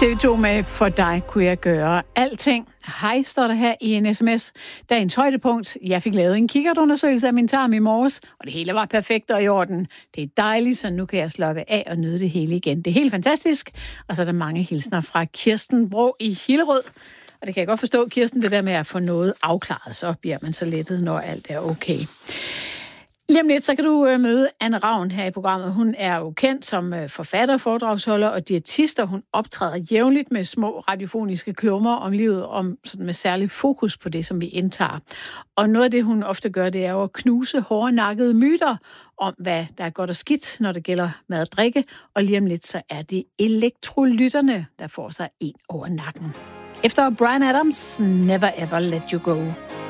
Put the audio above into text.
TV2 med For dig kunne jeg gøre alting. Hej, står der her i en sms. Dagens højdepunkt. Jeg fik lavet en kikkertundersøgelse af min tarm i morges, og det hele var perfekt og i orden. Det er dejligt, så nu kan jeg slappe af og nyde det hele igen. Det er helt fantastisk. Og så er der mange hilsner fra Kirsten Bro i Hillerød. Og det kan jeg godt forstå, Kirsten, det der med at få noget afklaret, så bliver man så lettet, når alt er okay. Lige om lidt, så kan du møde Anne Ravn her i programmet. Hun er jo kendt som forfatter, foredragsholder og diætist, og hun optræder jævnligt med små radiofoniske klummer om livet, om sådan med særlig fokus på det, som vi indtager. Og noget af det, hun ofte gør, det er jo at knuse hårdnakkede myter om, hvad der er godt og skidt, når det gælder mad og drikke. Og lige om lidt, så er det elektrolytterne, der får sig en over nakken. Efter Bryan Adams, Never Ever Let You Go.